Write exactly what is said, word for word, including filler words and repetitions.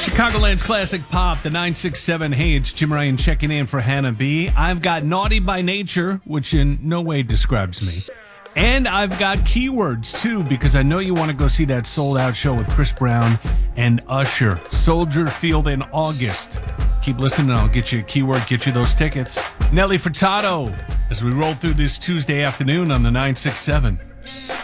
Chicagoland's classic pop, the nine six seven. Hey, it's Jim Ryan checking in for Hannah B. I've got Naughty by Nature, which in no way describes me. And I've got keywords, too, because I know you want to go see that sold-out show with Chris Brown and Usher. Soldier Field in August. Keep listening, I'll get you a keyword, get you those tickets. Nelly Furtado, as we roll through this Tuesday afternoon on the nine six seven.